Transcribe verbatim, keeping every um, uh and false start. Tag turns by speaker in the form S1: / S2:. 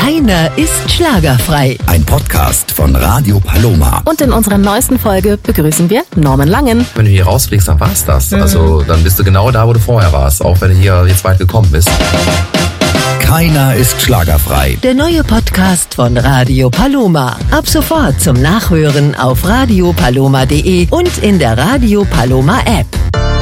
S1: Keiner ist schlagerfrei.
S2: Ein Podcast von Radio Paloma.
S3: Und in unserer neuesten Folge begrüßen wir Norman Langen.
S4: Wenn du hier rausfliegst, dann war's das. Mhm. Also dann bist du genau da, wo du vorher warst, auch wenn du hier jetzt weit gekommen bist.
S2: Keiner ist schlagerfrei.
S1: Der neue Podcast von Radio Paloma. Ab sofort zum Nachhören auf radio paloma punkt de und in der Radio Paloma App.